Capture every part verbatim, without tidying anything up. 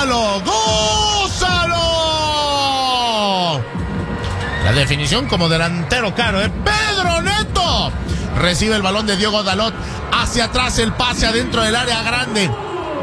gózalo, gózalo. La definición como delantero caro, ¿eh? Pedro Neto recibe el balón de Diogo Dalot, hacia atrás el pase adentro del área grande,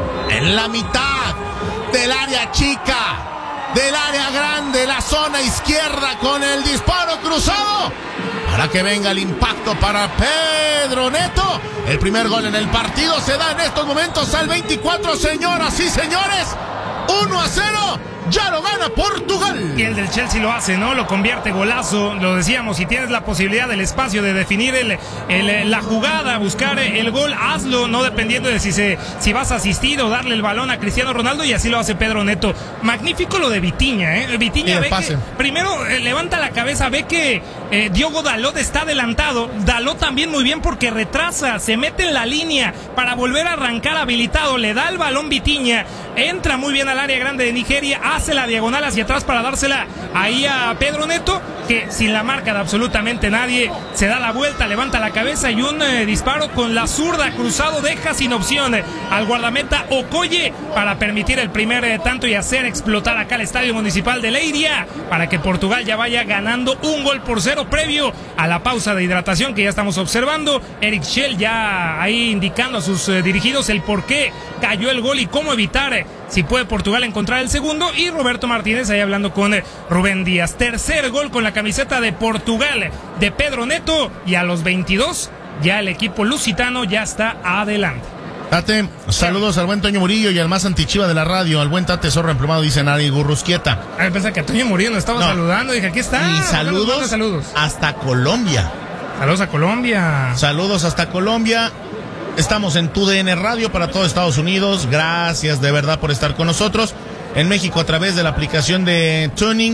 en la mitad del área chica, del área grande, la zona izquierda, con el disparo cruzado para que venga el impacto para Pedro Neto. El primer gol en el partido se da en estos momentos al veinticuatro, señoras y señores. uno a cero, ya lo gana Portugal. Y el del Chelsea lo hace, ¿no? Lo convierte, golazo. Lo decíamos, si tienes la posibilidad del espacio de definir el, el, la jugada, buscar el gol, hazlo, no dependiendo de si, se, si vas a asistir o darle el balón a Cristiano Ronaldo, y así lo hace Pedro Neto. Magnífico lo de Vitinha, ¿eh? Vitinha ve que, primero eh, levanta la cabeza, ve que eh, Diogo Dalot está adelantado. Dalot también muy bien porque retrasa, se mete en la línea para volver a arrancar habilitado, le da el balón Vitinha, entra muy bien al área grande de Nigeria, hace la diagonal hacia atrás para dársela ahí a Pedro Neto, que sin la marca de absolutamente nadie se da la vuelta, levanta la cabeza y un eh, disparo con la zurda cruzado deja sin opción eh, al guardameta Okoye para permitir el primer eh, tanto y hacer explotar acá el Estadio Municipal de Leiria para que Portugal ya vaya ganando un gol por cero previo a la pausa de hidratación que ya estamos observando. Eric Schell ya ahí indicando a sus eh, dirigidos el por qué cayó el gol y cómo evitar eh, si puede Portugal encontrar el segundo, y Roberto Martínez ahí hablando con eh, Rubén Díaz. Tercer gol con la camiseta de Portugal de Pedro Neto, y a los veintidós ya el equipo lusitano ya está adelante. Tate, saludos al buen Toño Murillo y al más antichiva de la radio, al buen Tate Zorro Emplumado, dice Nari Gurrusquieta. A ver, pensé que a Toño Murillo nos estaba no. saludando, dije, aquí está. Y saludos, saludos hasta Colombia. Saludos a Colombia. Saludos hasta Colombia. Estamos en Tu D N Radio para todo Estados Unidos. Gracias de verdad por estar con nosotros. En México a través de la aplicación de Tuning.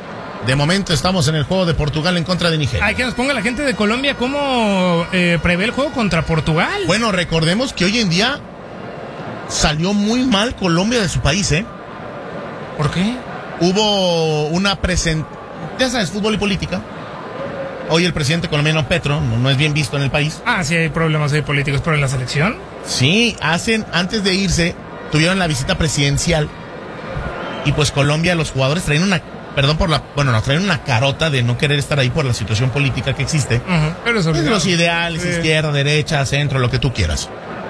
De momento estamos en el juego de Portugal en contra de Nigeria. Hay que nos ponga la gente de Colombia cómo eh, prevé el juego contra Portugal. Bueno, recordemos que hoy en día salió muy mal Colombia de su país, ¿eh? ¿Por qué? Hubo una presentación, ya sabes, fútbol y política. Hoy el presidente colombiano Petro no, no es bien visto en el país. Ah, sí hay problemas ahí políticos, pero en la selección. Sí, hacen, antes de irse, tuvieron la visita presidencial. Y pues Colombia, los jugadores traen una, perdón por la, bueno, no, traen una carota de no querer estar ahí por la situación política que existe. Uh-huh, pero eso es los ideales, sí. Izquierda, derecha, centro, lo que tú quieras.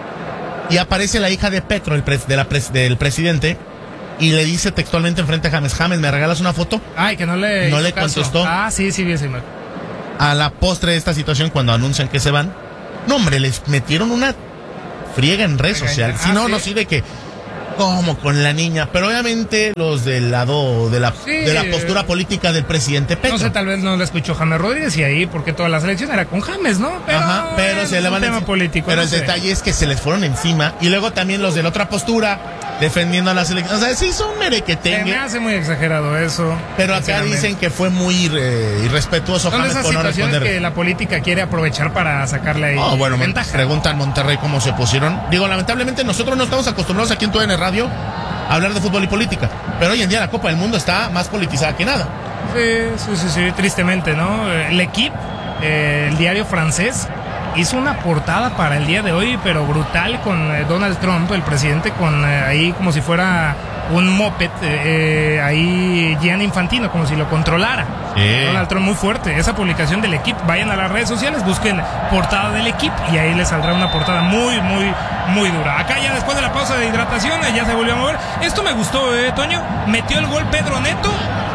Y aparece la hija de Petro, el pres, de la pres, del presidente, y le dice textualmente enfrente a James, James, ¿me regalas una foto? Ay, que no le No le caso. contestó. Ah, sí, sí, bien, sí, me... A la postre de esta situación, cuando anuncian que se van, no, hombre, les metieron una friega en redes sociales. Si no, no sirve que, como con la niña, pero obviamente los del lado de la, sí, de la postura política del presidente Petro. No sé, tal vez no le escuchó James Rodríguez y ahí, porque toda la selección era con James, ¿no? Pero, Ajá, pero se le van tema en... político. Pero no el sé. detalle es que se les fueron encima, y luego también los de la otra postura defendiendo a la selección. O sea, sí son merequetengue. Se me hace muy exagerado eso. Pero acá dicen que fue muy eh, irrespetuoso. Son esas por no situaciones responder. Que la política quiere aprovechar para sacarle ahí oh, bueno, ventaja. Preguntan Monterrey cómo se pusieron. Digo, lamentablemente nosotros no estamos acostumbrados aquí en Tu D N Radio a hablar de fútbol y política. Pero hoy en día la Copa del Mundo está más politizada que nada. Sí, sí, sí, sí, tristemente, ¿no? El Equipe, eh, el diario francés, hizo una portada para el día de hoy, pero brutal, con eh, Donald Trump, el presidente, con eh, ahí como si fuera un moped, eh, ahí Gianni Infantino, como si lo controlara. Sí. Donald Trump muy fuerte. Esa publicación del Equipe, vayan a las redes sociales, busquen portada del Equipe y ahí les saldrá una portada muy, muy, muy dura. Acá ya después de la pausa de hidratación, ya se volvió a mover. Esto me gustó, eh, Toño. Metió el gol Pedro Neto.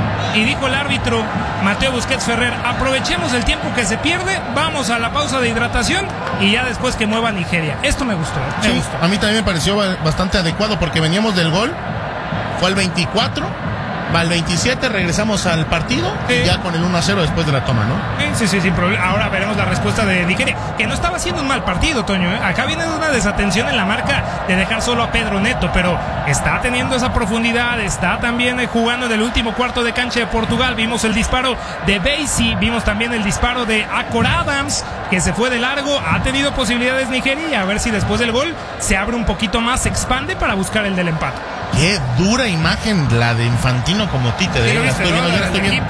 Y dijo el árbitro Mateo Busquets Ferrer, aprovechemos el tiempo que se pierde, vamos a la pausa de hidratación y ya después que mueva Nigeria. Esto me gustó, me sí, gustó. A mí también me pareció bastante adecuado porque veníamos del gol, fue al veinticuatro, va al veintisiete, regresamos al partido sí. Y ya con el uno a cero después de la toma, ¿no? Sí, sí, sí, sin problema. Ahora veremos la respuesta de Nigeria, que no estaba haciendo un mal partido, Toño, ¿eh? Acá viene una desatención en la marca de dejar solo a Pedro Neto, pero está teniendo esa profundidad, está también eh, jugando en el último cuarto de cancha de Portugal. Vimos el disparo de Basie, vimos también el disparo de Akor Adams, que se fue de largo, ha tenido posibilidades Nigeria, a ver si después del gol se abre un poquito más, se expande para buscar el del empate. Qué dura imagen la de Infantino como Tite. De sí, viste, estoy viendo, estoy viendo.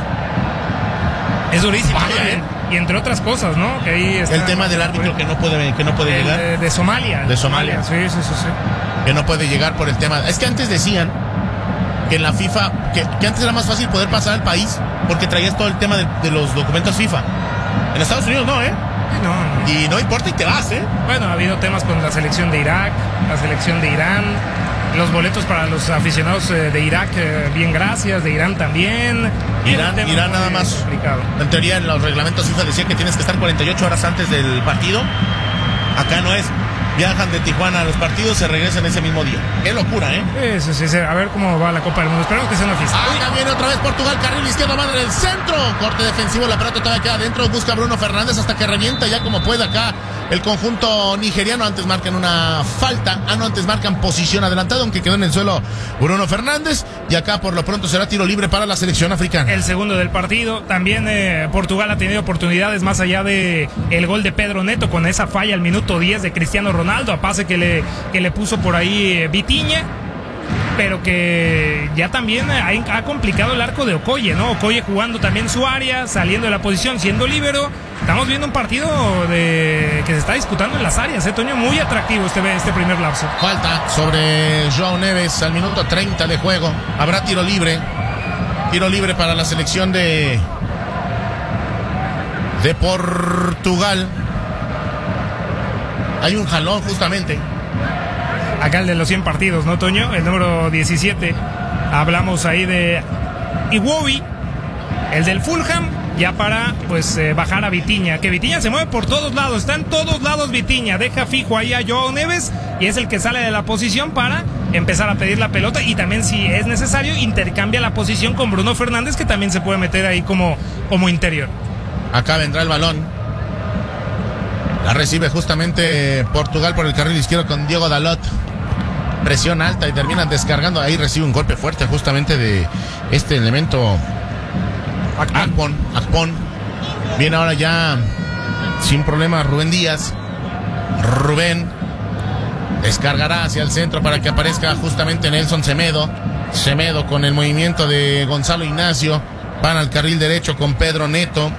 Es durísimo. Vaya, ¿eh? Y entre otras cosas, ¿no? Que ahí está, el tema del árbitro que no puede, que no puede el, llegar. De, de Somalia. De Somalia. Sí, sí, sí, sí. Que no puede llegar por el tema. Es que antes decían que en la FIFA, que, que antes era más fácil poder pasar al país porque traías todo el tema de, de los documentos FIFA. En Estados Unidos no, ¿eh? No, no. Y no importa y te vas, ¿eh? Bueno, ha habido temas con la selección de Irak, la selección de Irán, los boletos para los aficionados eh, de Irak, eh, bien gracias, de Irán también. Irán, Irán nada más. Complicado. En teoría en los reglamentos FIFA decía que tienes que estar cuarenta y ocho horas antes del partido. Acá no es. Viajan de Tijuana a los partidos, se regresan ese mismo día. Qué locura, ¿eh? Sí, sí, sí, a ver cómo va la Copa del Mundo. Esperemos que sea una fiesta. Acá viene otra vez Portugal, carril izquierdo, va en el centro. Corte defensivo, la pelota todavía queda adentro. Busca Bruno Fernández hasta que revienta ya como puede acá el conjunto nigeriano. Antes marcan una falta. Ah, no, antes marcan posición adelantada, aunque quedó en el suelo Bruno Fernández. Y acá por lo pronto será tiro libre para la selección africana. El segundo del partido. También eh, Portugal ha tenido oportunidades más allá de el gol de Pedro Neto con esa falla al minuto diez de Cristiano Ronaldo, a pase que le, que le puso por ahí eh, Vitinha, pero que ya también ha, ha complicado el arco de Okoye, ¿no? Okoye jugando también su área, saliendo de la posición, siendo líbero. Estamos viendo un partido de que se está disputando en las áreas, ¿eh, Toño? Muy atractivo este, este primer lapso. Falta sobre João Neves al minuto treinta de juego. Habrá tiro libre. Tiro libre para la selección de, de Portugal. Hay un jalón justamente. Acá el de los cien partidos, ¿no, Toño? El número diecisiete. Hablamos ahí de Iwobi, el del Fulham, ya para pues eh, bajar a Vitinha. Que Vitinha se mueve por todos lados, está en todos lados Vitinha. Deja fijo ahí a João Neves y es el que sale de la posición para empezar a pedir la pelota. Y también, si es necesario, intercambia la posición con Bruno Fernández, que también se puede meter ahí como, como interior. Acá vendrá el balón. La recibe justamente Portugal por el carril izquierdo con Diogo Dalot. Presión alta y terminan descargando. Ahí recibe un golpe fuerte justamente de este elemento Akpon. Akpon. Viene ahora ya sin problema Rubén Díaz. Rubén descargará hacia el centro para que aparezca justamente Nelson Semedo. Semedo con el movimiento de Gonzalo Ignacio. Van al carril derecho con Pedro Neto.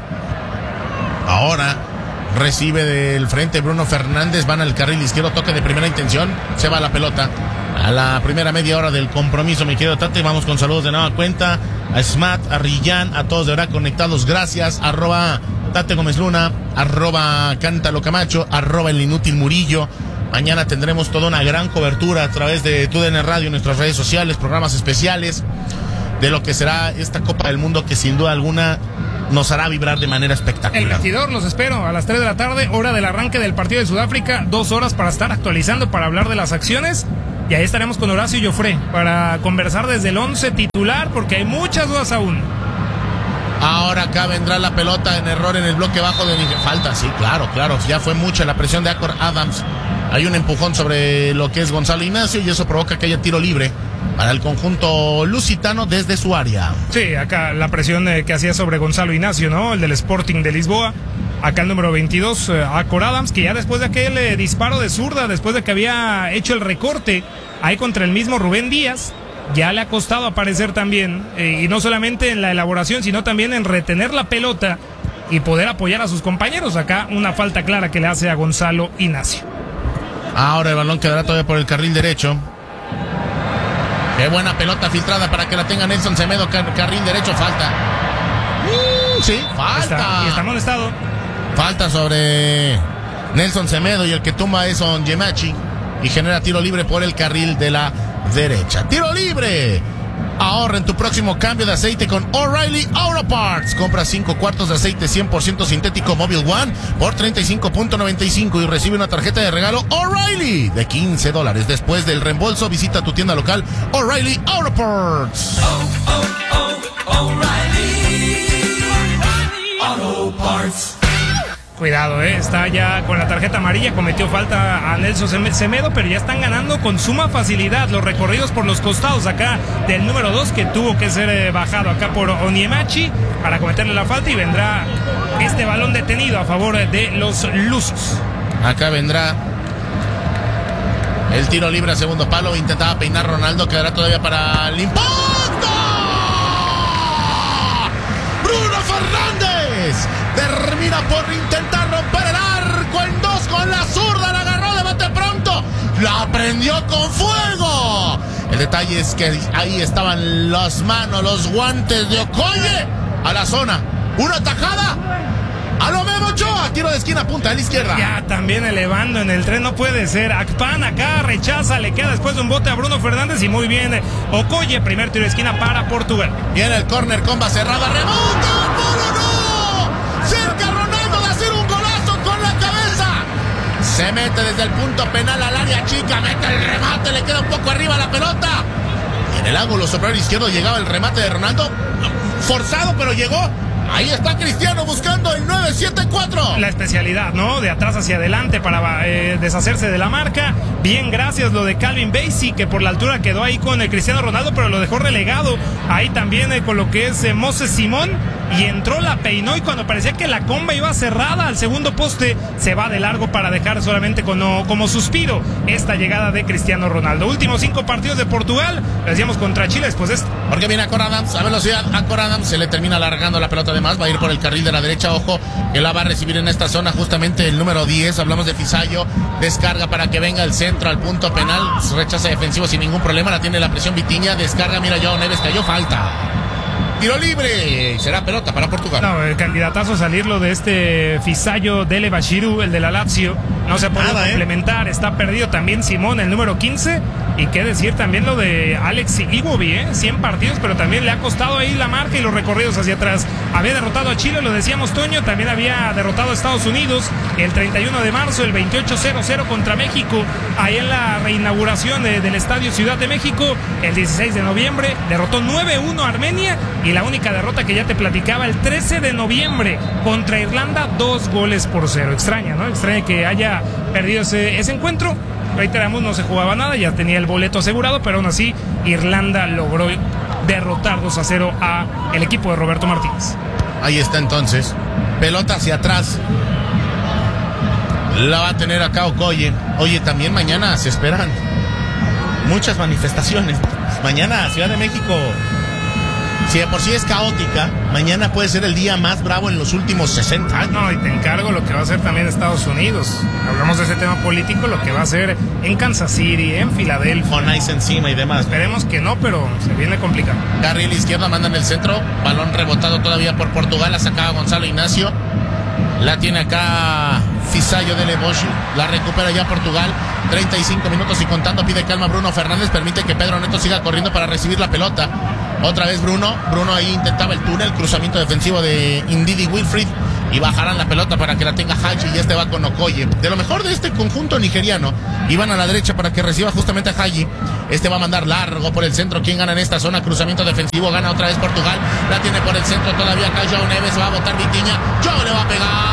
Ahora recibe del frente Bruno Fernández, van al carril izquierdo, toque de primera intención, se va la pelota a la primera media hora del compromiso, mi querido Tate. Vamos con saludos de nueva cuenta a Smat, a Rillán, a todos de verdad conectados, gracias. Arroba Tate Gómez Luna, arroba Cántalo Camacho, arroba el inútil Murillo. Mañana tendremos toda una gran cobertura a través de T U D N Radio, nuestras redes sociales, programas especiales de lo que será esta Copa del Mundo, que sin duda alguna nos hará vibrar de manera espectacular. El vestidor, los espero a las tres de la tarde, hora del arranque del partido de Sudáfrica, dos horas para estar actualizando, para hablar de las acciones, y ahí estaremos con Horacio Joffre para conversar desde el once titular, porque hay muchas dudas aún. Ahora acá vendrá la pelota en error en el bloque bajo de Nigeria. Falta, sí, claro, claro, ya fue mucha la presión de Acor Adams. Hay un empujón sobre lo que es Gonzalo Ignacio y eso provoca que haya tiro libre para el conjunto lusitano desde su área. Sí, acá la presión eh, que hacía sobre Gonzalo Ignacio, ¿no? El del Sporting de Lisboa. Acá el número veintidós, eh, Acor Adams, que ya después de aquel eh, disparo de zurda, después de que había hecho el recorte ahí contra el mismo Rubén Díaz, ya le ha costado aparecer también, eh, y no solamente en la elaboración, sino también en retener la pelota y poder apoyar a sus compañeros. Acá una falta clara que le hace a Gonzalo Ignacio. Ahora el balón quedará todavía por el carril derecho. Qué buena pelota filtrada para que la tenga Nelson Semedo, car carril derecho, falta. Uh, sí, falta. Está, y está molestado. Falta sobre Nelson Semedo y el que tumba es Onyemachi y genera tiro libre por el carril de la derecha. ¡Tiro libre! Ahorra en tu próximo cambio de aceite con O'Reilly Auto Parts. Compra cinco cuartos de aceite cien por ciento sintético Mobil One por treinta y cinco punto noventa y cinco y recibe una tarjeta de regalo O'Reilly de quince dólares. Después del reembolso, visita tu tienda local O'Reilly Auto Parts. Oh, oh, oh, O'Reilly Auto Parts. Cuidado, eh, está ya con la tarjeta amarilla, cometió falta a Nelson Semedo, pero ya están ganando con suma facilidad los recorridos por los costados acá del número dos, que tuvo que ser eh, bajado acá por Onyemachi para cometerle la falta, y vendrá este balón detenido a favor de los lusos. Acá vendrá el tiro libre a segundo palo, intentaba peinar Ronaldo, quedará todavía para el impacto. Bruno Fernández termina por intentar romper el arco en dos con la zurda, la agarró de bate pronto, la prendió con fuego. El detalle es que ahí estaban las manos, los guantes de Okoye a la zona. Una tajada. A lo Memo Ochoa, tiro de esquina, punta de la izquierda. Ya también elevando en el tren, no puede ser. Akpan acá rechaza, le queda después de un bote a Bruno Fernández y muy bien. Okoye, primer tiro de esquina para Portugal. Y en el córner, comba cerrada, remonta, ¡Polo no! Cerca Ronaldo de hacer un golazo con la cabeza. Se mete desde el punto penal al área chica, mete el remate, le queda un poco arriba la pelota. Y en el ángulo superior izquierdo llegaba el remate de Ronaldo, forzado pero llegó. Ahí está Cristiano buscando el nueve siete cuatro. La especialidad, ¿no? De atrás hacia adelante para eh, deshacerse de la marca. Bien, gracias lo de Calvin Bassey, que por la altura quedó ahí con el Cristiano Ronaldo, pero lo dejó relegado. Ahí también eh, con lo que es eh, Moses Simón. Y entró, la peinó y cuando parecía que la comba iba cerrada al segundo poste, se va de largo para dejar solamente como, como suspiro esta llegada de Cristiano Ronaldo. Últimos cinco partidos de Portugal, lo decíamos contra Chile después de esto. Porque viene Acor Adams, a velocidad, Acor Adams se le termina alargando la pelota de más, va a ir por el carril de la derecha, ojo, que la va a recibir en esta zona justamente el número diez, hablamos de Fisayo, descarga para que venga el centro al punto penal, rechaza defensivo sin ningún problema, la tiene la presión Vitinha, descarga, mira, Joao Neves cayó, falta. Tiro libre, será pelota para Portugal. No, el candidatazo a salirlo de este Fisayo Dele Bashiru, el de la Lazio, no se puede Nada, complementar, ¿eh? Está perdido también Simón, el número quince, y qué decir también lo de Alex Iwobi, ¿eh? cien partidos, pero también le ha costado ahí la marca y los recorridos hacia atrás. Había derrotado a Chile, lo decíamos Toño, también había derrotado a Estados Unidos el treinta y uno de marzo, el veintiocho cero cero contra México, ahí en la reinauguración de, del Estadio Ciudad de México, el dieciséis de noviembre, derrotó nueve uno a Armenia, y la única derrota que ya te platicaba el trece de noviembre contra Irlanda, dos goles por cero. Extraña, ¿no? Extraña que haya perdido ese, ese encuentro. Reiteramos, no se jugaba nada, ya tenía el boleto asegurado, pero aún así Irlanda logró derrotar dos a cero a el equipo de Roberto Martínez. Ahí está entonces, pelota hacia atrás. La va a tener acá Okoye. Oye, también mañana se esperan muchas manifestaciones. Mañana Ciudad de México, si de por sí es caótica, mañana puede ser el día más bravo en los últimos sesenta años. No, y te encargo lo que va a hacer también Estados Unidos. Hablamos de ese tema político, lo que va a hacer en Kansas City, en Filadelfia. Con ice encima y demás. Esperemos que no, pero se viene complicado. Carril izquierda, manda en el centro. Balón rebotado todavía por Portugal. La sacaba Gonzalo Ignacio. La tiene acá Fisayo de Leboshi. La recupera ya Portugal. treinta y cinco minutos y contando. Pide calma Bruno Fernández. Permite que Pedro Neto siga corriendo para recibir la pelota. Otra vez Bruno. Bruno ahí intentaba el túnel. Cruzamiento defensivo de Ndidi Wilfried. Y bajarán la pelota para que la tenga Haji. Y este va con Okoye. De lo mejor de este conjunto nigeriano. Y van a la derecha para que reciba justamente a Haji. Este va a mandar largo por el centro. ¿Quién gana en esta zona? Cruzamiento defensivo. Gana otra vez Portugal. La tiene por el centro todavía acá Joao Neves. Va a botar Vitinha. Joao le va a pegar.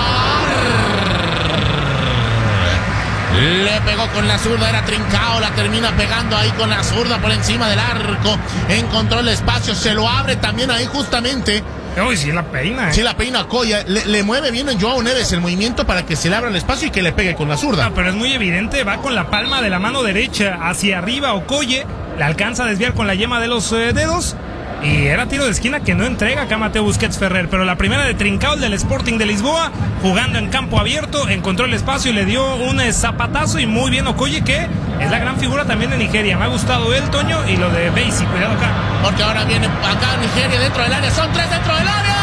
Le pegó con la zurda, era Trincao, la termina pegando ahí con la zurda por encima del arco. Encontró el espacio, se lo abre también ahí justamente. Uy, sí la peina, ¿eh? Sí la peina Okoye, le, le mueve bien en Joao Neves el movimiento para que se le abra el espacio y que le pegue con la zurda. No, pero es muy evidente, va con la palma de la mano derecha hacia arriba Okoye, le alcanza a desviar con la yema de los eh, dedos. Y era tiro de esquina que no entrega acá Mateo Busquets Ferrer, pero la primera de Trincao, el del Sporting de Lisboa, jugando en campo abierto, encontró el espacio y le dio un eh, zapatazo, y muy bien Okoye, que es la gran figura también de Nigeria. Me ha gustado el Toño y lo de Bassey, cuidado acá. Porque ahora viene acá Nigeria dentro del área, son tres dentro del área.